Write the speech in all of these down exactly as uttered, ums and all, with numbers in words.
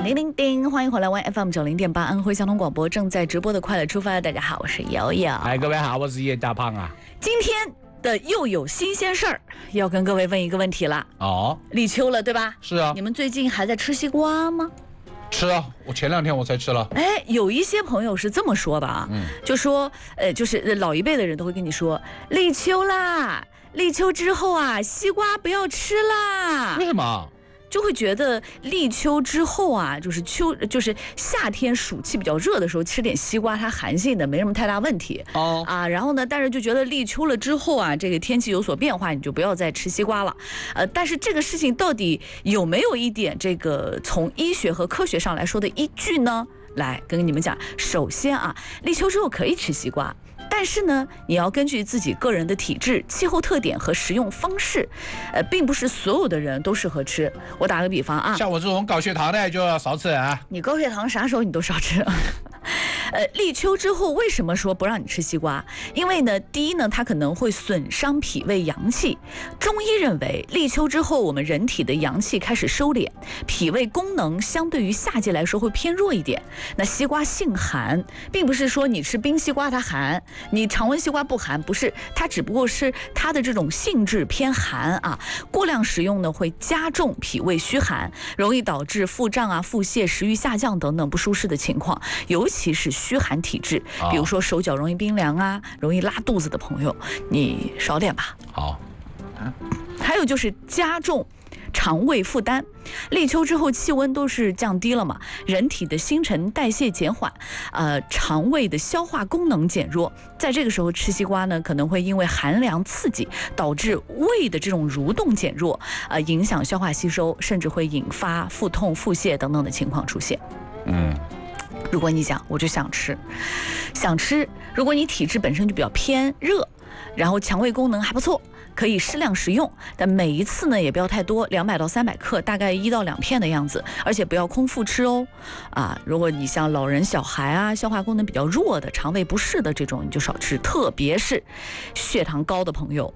叮叮叮，欢迎回来 Y F M 九零点八安徽交通广播正在直播的快乐出发。大家好，我是瑶瑶。 哎，各位好，我是叶大胖啊。 今天的又有新鲜事儿，要跟各位问一个问题了。 哦， 立秋了，对吧？ 是啊。 你们最近还在吃西瓜吗？ 吃啊，我前两天我才吃了。 哎，有一些朋友是这么说的啊，嗯、就说，呃，就是老一辈的人都会跟你说，立秋啦，立秋之后啊，西瓜不要吃啦。 为什么？ 就会觉得立秋之后啊，就是秋，就是夏天暑气比较热的时候，吃点西瓜，它寒性的没什么太大问题哦啊。然后呢，但是就觉得立秋了之后啊，这个天气有所变化，你就不要再吃西瓜了。呃，但是这个事情到底有没有一点这个从医学和科学上来说的依据呢？来跟你们讲，首先啊，立秋之后可以吃西瓜。但是呢，你要根据自己个人的体质、气候特点和食用方式，呃，并不是所有的人都适合吃。我打个比方啊， 像我这种高血糖的就要少吃啊。 你高血糖啥时候你都少吃。呃，立秋之后为什么说不让你吃西瓜？因为呢，第一呢，它可能会损伤脾胃阳气。中医认为，立秋之后我们人体的阳气开始收敛，脾胃功能相对于夏季来说会偏弱一点。那西瓜性寒，并不是说你吃冰西瓜它寒，你常温西瓜不寒，不是，它只不过是它的这种性质偏寒啊。过量食用呢，会加重脾胃虚寒，容易导致腹胀啊、腹泻、食欲下降等等不舒适的情况，尤其是虚寒体质，比如说手脚容易冰凉啊，容易拉肚子的朋友，你少点吧。 好， 还有就是加重肠胃负担。立秋之后气温都是降低了嘛，人体的新陈代谢减缓，呃，肠胃的消化功能减弱，在这个时候吃西瓜呢，可能会因为寒凉刺激，导致胃的这种蠕动减弱，呃，影响消化吸收，甚至会引发腹痛、腹泻等等的情况出现。嗯。如果你想，我就想吃，想吃。如果你体质本身就比较偏热，然后肠胃功能还不错，可以适量食用，但每一次呢也不要太多，两百到三百克，大概一到两片的样子，而且不要空腹吃哦。啊，如果你像老人、小孩啊，消化功能比较弱的、肠胃不适的这种，你就少吃，特别是血糖高的朋友。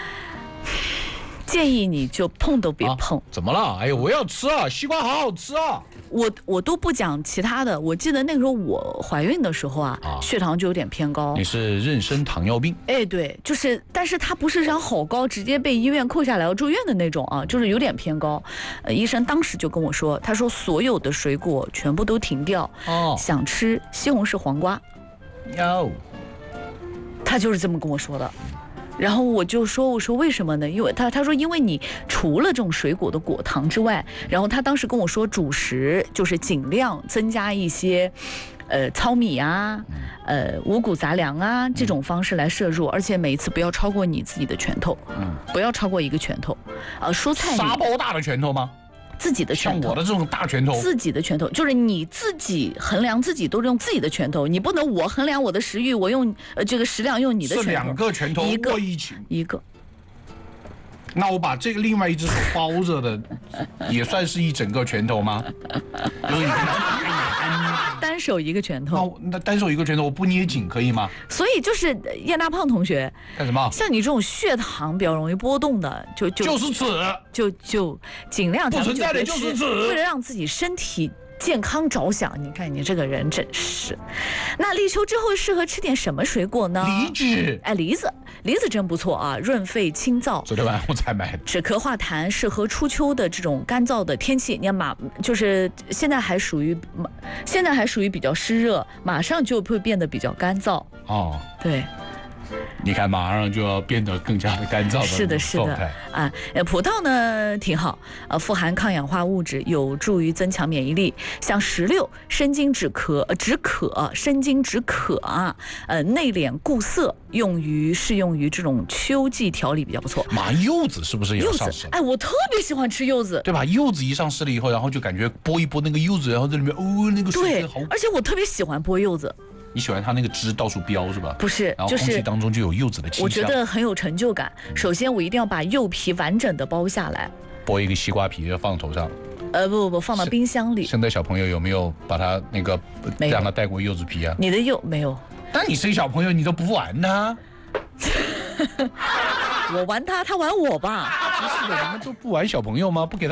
建议你就碰都别碰。 啊、怎么了？哎呦，我要吃啊！西瓜好好吃啊！ 我我都不讲其他的。我记得那个时候我怀孕的时候啊，啊血糖就有点偏高。 你是妊娠糖尿病？ 哎，对，就是，但是它不是想好高，直接被医院扣下来要住院的那种啊，就是有点偏高。呃，医生当时就跟我说，他说所有的水果全部都停掉，哦，想吃西红柿、黄瓜。 有， 他就是这么跟我说的。然后我就说，我说为什么呢？因为他他说，因为你除了这种水果的果糖之外，然后他当时跟我说，主食就是尽量增加一些，呃，糙米啊，呃，五谷杂粮啊这种方式来摄入，而且每一次不要超过你自己的拳头，嗯，不要超过一个拳头，呃，蔬菜沙包大的拳头吗？ 自己的拳头， 像我的这种大拳头， 自己的拳头就是你自己衡量自己都是用自己的拳头，你不能我衡量我的食欲，我用呃这个食量用你的拳头， 是两个拳头握一起， 一个。 那我把这个另外一只手包着的，也算是一整个拳头吗？ 单手一个拳头。 那那单手一个拳头，我不捏紧可以吗？ 所以就是叶大胖同学干什么？ 像你这种血糖比较容易波动的，就就就是此， 就就尽量不存在的就是此， 为了让自己身体健康着想，你看你这个人真是。那立秋之后适合吃点什么水果呢？ 梨子， 哎，梨子，梨子真不错啊，润肺清燥。 昨天晚上我才买的。 止咳化痰，适合初秋的这种干燥的天气。你看马，就是现在还属于，现在还属于比较湿热，马上就会变得比较干燥。哦，对。 你看，马上就要变得更加的干燥的是的，是的啊。呃，葡萄呢挺好，呃，富含抗氧化物质，有助于增强免疫力。像石榴，生津止渴，呃，止渴，生津止渴啊，呃，内敛固涩，用于适用于这种秋季调理比较不错。 马柚子是不是也上市？ 哎，我特别喜欢吃柚子， 对吧？柚子一上市了以后，然后就感觉剥一剥那个柚子，然后这里面哦那个水分好， 而且我特别喜欢剥柚子。 你喜欢它那个汁到处飙是吧？ 不是， 然后空气当中就有柚子的清香， 我觉得很有成就感。首先，我一定要把柚皮完整的剥下来， 剥一个西瓜皮放头上。 呃，不不不，放到冰箱里。 现在小朋友有没有把它那个让他带过柚子皮啊？ 你的柚没有？ 但你生小朋友，你都不玩他。 我玩他，他玩我吧？ 不是的，你们都不玩小朋友吗？不给他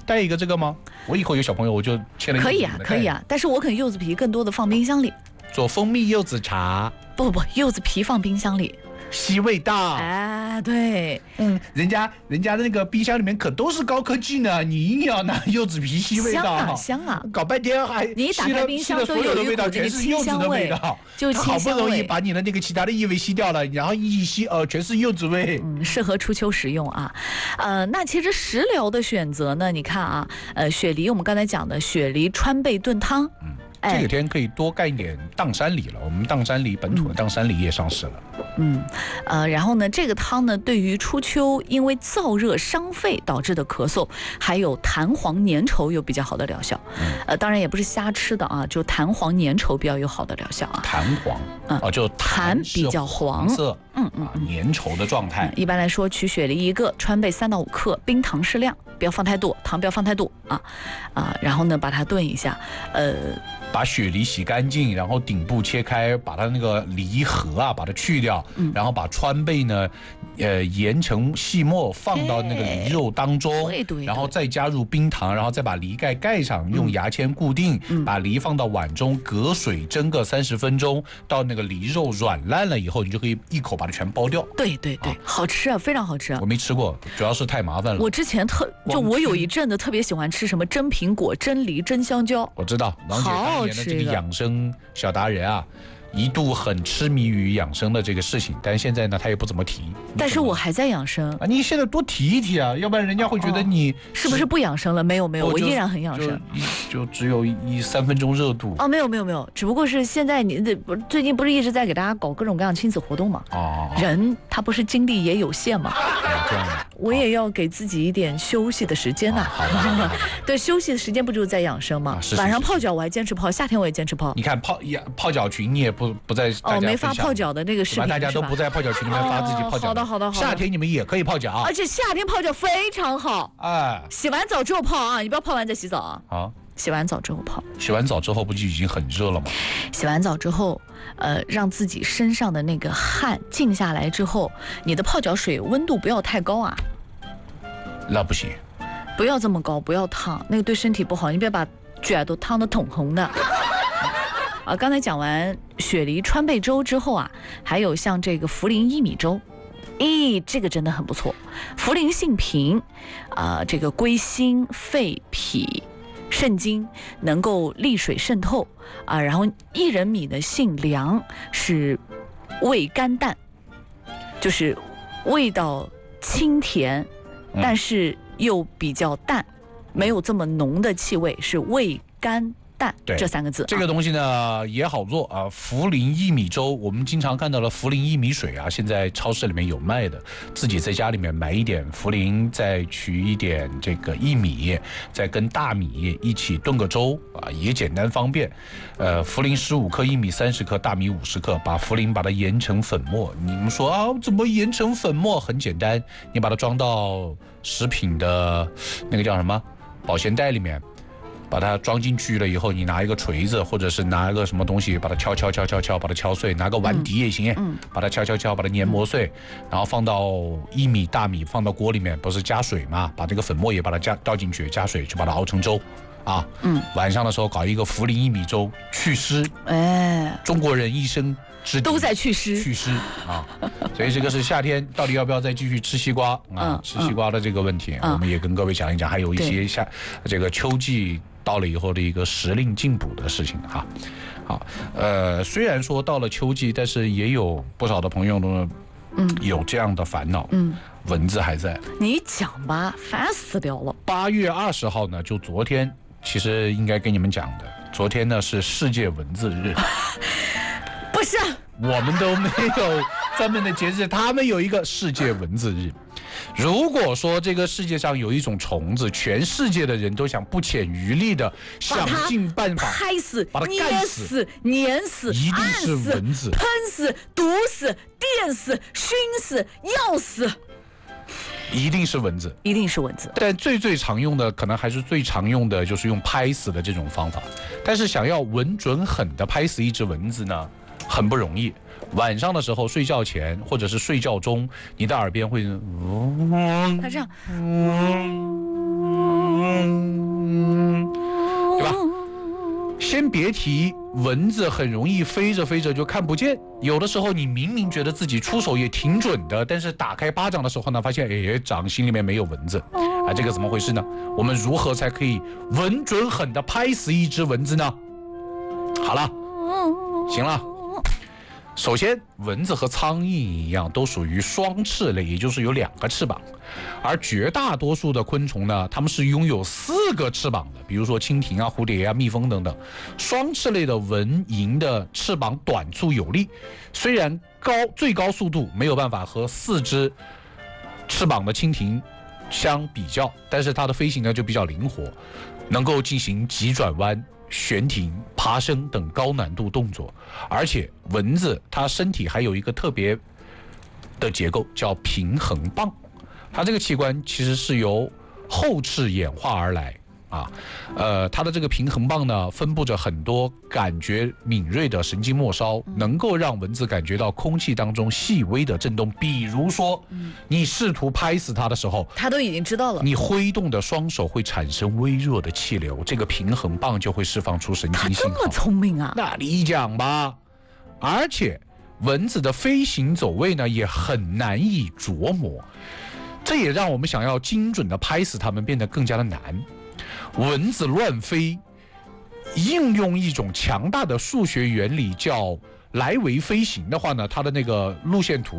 带一个这个吗？我以后有小朋友我就切了。 可以啊，可以啊，但是我可能柚子皮更多的放冰箱里， 做蜂蜜柚子茶。 不不不，柚子皮放冰箱里。 吸味道， 哎，对， 嗯，人家人家的那个冰箱里面可都是高科技呢，你硬要拿柚子皮吸味道， 香啊香啊， 搞半天还你一打开冰箱都有一股这个清香味，就清香味， 好不容易把你的那个其他的异味吸掉了，然后一吸，呃，全是柚子味， 嗯，适合初秋食用啊。呃，那其实食疗的选择呢，你看啊，呃，雪梨我们刚才讲的雪梨川贝炖汤， 嗯。这几天可以多干一点砀山梨了，我们砀山梨本土的砀山梨也上市了。 嗯，呃，然后呢，这个汤呢，对于初秋因为燥热伤肺导致的咳嗽，还有弹簧粘稠有比较好的疗效。嗯、呃，当然也不是瞎吃的啊，就弹簧粘稠比较有好的疗效啊。 弹簧，嗯，哦，就弹比较黄色，嗯嗯，粘稠的状态、 嗯。一般来说，取雪梨一个，川贝三到五克，冰糖适量，不要放太多，糖不要放太多啊啊，然后呢，把它炖一下，呃。 把雪梨洗干净，然后顶部切开，把它那个梨核啊，把它去掉，嗯、然后把川贝呢，呃，研成细末，放到那个梨肉当中， 对对对， 然后再加入冰糖，然后再把梨盖盖上，用牙签固定，嗯、把梨放到碗中，隔水蒸个三十分钟，到那个梨肉软烂了以后，你就可以一口把它全剥掉。 对对对，啊、好吃啊，非常好吃啊！ 我没吃过，主要是太麻烦了。 我之前特就我有一阵子特别喜欢吃什么蒸苹果、蒸梨、蒸香蕉。 我知道，郎姐当年的这个养生小达人啊。一度很痴迷于养生的这个事情，但现在呢，他也不怎么提。 但是我还在养生啊！你现在多提一提啊，要不然人家会觉得你、哦、 是不是不养生了？没有没有，我依然很养生， 就, 就只有一三分钟热度。 哦，没有没有没有，只不过是现在你不最近不是一直在给大家搞各种各样亲子活动嘛？哦，人他不是精力也有限嘛？ 哦、这样的， 我也要给自己一点休息的时间呐、啊。 好的， 对，休息的时间不就是在养生吗？啊、是是是晚上泡脚我还坚持泡，夏天我也坚持泡。 你看泡泡脚群你也不不在哦，没发泡脚的那个视频， 大家都不在泡脚群里面发自己泡脚。 好的好的好的。 夏天你们也可以泡脚， 而且夏天泡脚非常好。哎，洗完澡之后泡啊，你不要泡完再洗澡啊。好，洗完澡之后泡。 洗完澡之后不就已经很热了吗？ 洗完澡之后，呃，让自己身上的那个汗静下来之后，你的泡脚水温度不要太高啊。 那不行。 不要这么高，不要烫，那个对身体不好。你别把脚都烫得通红的。啊，刚才讲完雪梨川贝粥之后啊，还有像这个茯苓薏米粥，咦，这个真的很不错。茯苓性平，啊、呃，这个归心、肺、脾、肾经，能够利水渗透啊、呃。然后薏仁米呢性凉，是味甘淡，就是味道清甜，但是又比较淡，没有这么浓的气味，是味甘淡这三个字、啊， 这个东西呢也好做啊。茯苓薏米粥，我们经常看到了茯苓薏米水啊，现在超市里面有卖的。自己在家里面买一点茯苓，再取一点这个薏米，再跟大米一起炖个粥啊，也简单方便。呃，茯苓十五克，薏米三十克，大米五十克，把茯苓把它研成粉末。你们说啊，怎么研成粉末？很简单，你把它装到食品的那个叫什么保鲜袋里面。把它装进去了以后，你拿一个锤子或者是拿一个什么东西，把它敲敲敲敲敲，把它敲碎，拿个碗底也行，嗯，把它敲敲敲，把它研磨碎，然后放到薏米、大米放到锅里面，不是加水嘛？把这个粉末也把它加倒进去，加水就把它熬成粥，啊，嗯，晚上的时候搞一个茯苓薏米粥，祛湿，哎，中国人一生之都在祛湿， 祛湿啊，所以这个是夏天到底要不要再继续吃西瓜啊？嗯、吃西瓜的这个问题、嗯，我们也跟各位讲一讲，还有一些夏这个秋季。到了以后的一个时令进补的事情哈，好，呃，虽然说到了秋季，但是也有不少的朋友呢，嗯，有这样的烦恼，嗯，蚊子还在。 你讲吧，烦死掉了。 八月二十号呢，就昨天，其实应该跟你们讲的，昨天呢是世界蚊子日， 不是， 我们都没有专门的节日，他们有一个世界蚊子日。如果说这个世界上有一种虫子，全世界的人都想不遗余力的想尽办法拍死、 把它干死、 碾死、 一定是蚊子， 喷死、毒死、电死、熏死、药死， 一定是蚊子， 一定是蚊子。 但最最常用的，可能还是最常用的，就是用拍死的这种方法。但是想要稳准狠的拍死一只蚊子呢，很不容易。晚上的时候睡觉前或者是睡觉中，你的耳边会， 它这样， 嗯，对吧？先别提蚊子很容易飞着飞着就看不见，有的时候你明明觉得自己出手也挺准的，但是打开巴掌的时候呢，发现哎，掌心里面没有蚊子啊，这个怎么回事呢？我们如何才可以稳准狠的拍死一只蚊子呢？好了，行了。首先，蚊子和苍蝇一样，都属于双翅类，也就是有两个翅膀。而绝大多数的昆虫呢，它们是拥有四个翅膀的，比如说蜻蜓啊、蝴蝶啊、蜜蜂等等。双翅类的蚊蝇的翅膀短促有力，虽然高最高速度没有办法和四只翅膀的蜻蜓相比较，但是它的飞行呢就比较灵活，能够进行急转弯、悬停、爬升等高难度动作。而且蚊子它身体还有一个特别的结构，叫平衡棒。它这个器官其实是由后翅演化而来啊，呃，它的这个平衡棒呢，分布着很多感觉敏锐的神经末梢，能够让蚊子感觉到空气当中细微的震动。比如说，你试图拍死它的时候， 它都已经知道了， 你挥动的双手会产生微弱的气流，这个平衡棒就会释放出神经信号。 它这么聪明啊？ 那你讲吧。而且，蚊子的飞行走位呢，也很难以琢磨。这也让我们想要精准的拍死它们变得更加的难。蚊子乱飞，应用一种强大的数学原理叫来回飞行的话呢，它的那个路线图